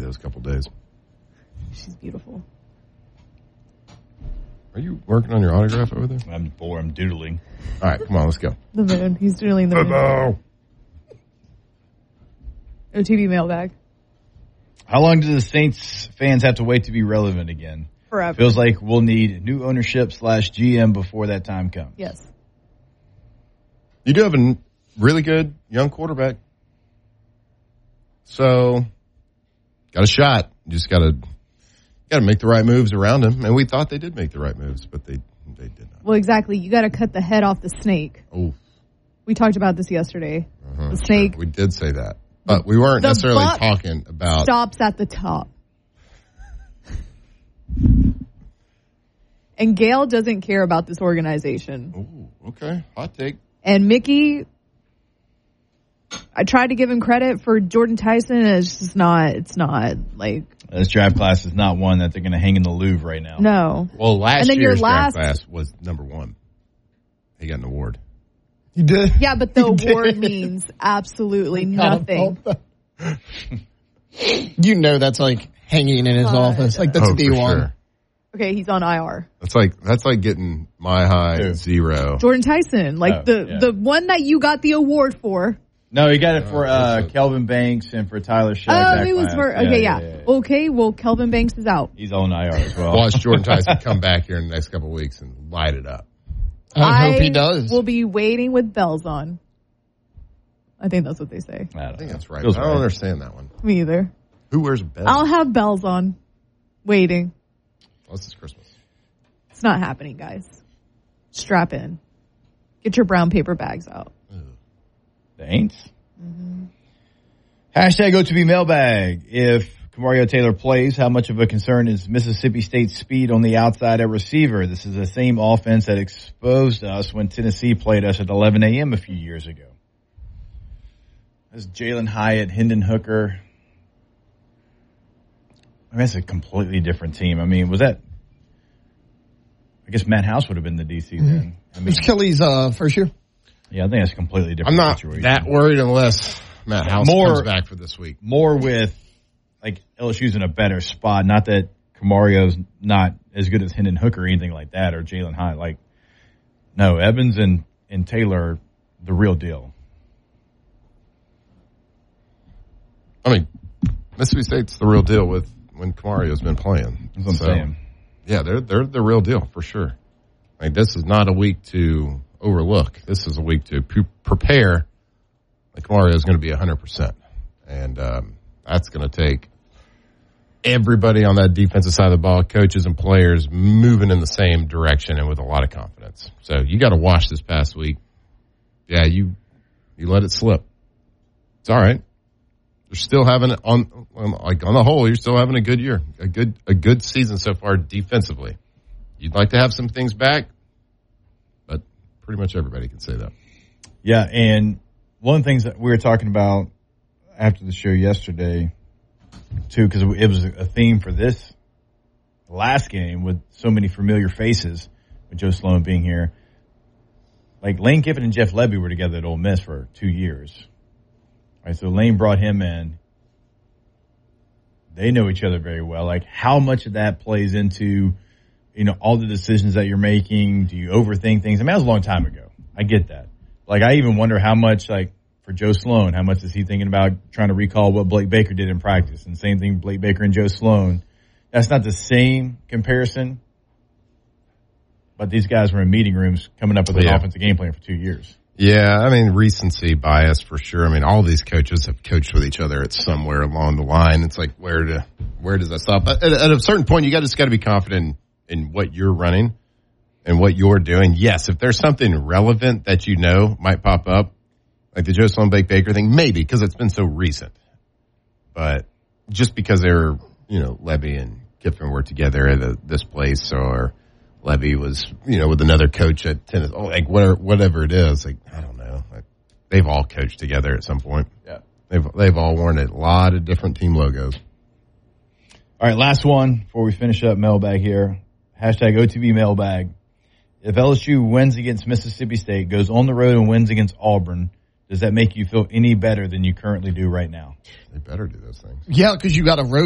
those couple days. She's beautiful. Are you working on your autograph over there? I'm bored. I'm doodling. All right, come on, let's go. The moon. He's doodling the moon. Football. OTB mailbag. How long do the Saints fans have to wait to be relevant again? Forever. Feels like we'll need new ownership / GM before that time comes. Yes. You do have a really good young quarterback. So, got a shot. You just got to make the right moves around him. And we thought they did make the right moves, but they did not. Well, exactly. You got to cut the head off the snake. Oh. We talked about this yesterday. The snake. Sure. We did say that. But we weren't necessarily talking about... stops at the top. And Gail doesn't care about this organization. Oh, okay. Hot take. And Mickey, I tried to give him credit for Jordan Tyson, and it's not like... This draft class is not one that they're going to hang in the Louvre right now. No. Well, last year's draft class was number 1. He got an award. You did? Yeah, but the award means absolutely nothing. You know that's like hanging in his office. Like that's D1. Sure. Okay, he's on IR. That's like getting my high 0. Jordan Tyson, the one that you got the award for. No, he got it for Kelvin Banks and for Tyler Shack. Oh, it was for yeah. Okay, well, Kelvin Banks is out. He's on IR as well. Watch Jordan Tyson come back here in the next couple of weeks and light it up. I hope he does. We'll be waiting with bells on. I think that's what they say. I think that's right. I don't understand that one. Me either. Who wears bells? I'll have bells on. Waiting. Unless it's Christmas. It's not happening, guys. Strap in. Get your brown paper bags out. The Aints? Mm-hmm. Hashtag OTB mailbag. If Kamario Taylor plays, how much of a concern is Mississippi State's speed on the outside at receiver? This is the same offense that exposed us when Tennessee played us at 11 a.m. a few years ago. That's Jalen Hyatt, Hendon Hooker. I mean, that's a completely different team. I mean, I guess Matt House would have been the DC then. I mean, it was Kelly's first year. Yeah, I think that's a completely different situation. I'm not that worried unless Matt House comes back for this week. More with, like, LSU's in a better spot. Not that Camario's not as good as Hendon Hooker or anything like that, or Jalen Hyatt. Like, no, Evans and Taylor are the real deal. I mean, Mississippi State's the real deal with when Camario's been playing. That's what I'm saying. Yeah, they're the real deal for sure. Like, this is not a week to overlook. This is a week to prepare. Like, Camario is going to be 100%, and that's going to take everybody on that defensive side of the ball, coaches and players, moving in the same direction and with a lot of confidence. So you got to watch this past week. Yeah, you let it slip. It's all right. You're still having on the whole, you're still having a good year, a good season so far defensively. You'd like to have some things back, but pretty much everybody can say that. Yeah, and one of the things that we were talking about after the show yesterday, too, because it was a theme for this last game with so many familiar faces, with Joe Sloan being here. Like, Lane Kiffin and Jeff Lebby were together at Ole Miss for 2 years. All right, so Lane brought him in. They know each other very well. Like, how much of that plays into, all the decisions that you're making? Do you overthink things? I mean, that was a long time ago. I get that. Like, I even wonder how much, like, for Joe Sloan, how much is he thinking about trying to recall what Blake Baker did in practice? And same thing, Blake Baker and Joe Sloan. That's not the same comparison, but these guys were in meeting rooms coming up with an offensive game plan for 2 years. Yeah, I mean, recency bias for sure. I mean, all these coaches have coached with each other at somewhere along the line. It's like, where does that stop? At a certain point, you just got to be confident in what you're running and what you're doing. Yes, if there's something relevant that might pop up, like the Joe Sloan Blake Baker thing, maybe, because it's been so recent. But just because they're, Lebby and Kiffin were together at this place, or Lebby was, with another coach at tennis, whatever it is, like, I don't know. They've all coached together at some point. Yeah. They've all worn a lot of different team logos. All right, last one before we finish up mailbag here. Hashtag OTB mailbag. If LSU wins against Mississippi State, goes on the road and wins against Auburn, does that make you feel any better than you currently do right now? They better do those things. Yeah, because you got a road